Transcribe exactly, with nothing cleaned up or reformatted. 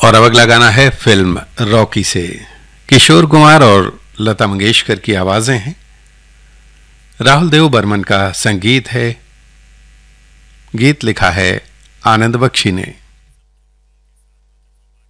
और अब अगला गाना है फिल्म रॉकी से। किशोर कुमार और लता मंगेशकर की आवाजें हैं, राहुल देव बर्मन का संगीत है, गीत लिखा है आनंद बख्शी ने।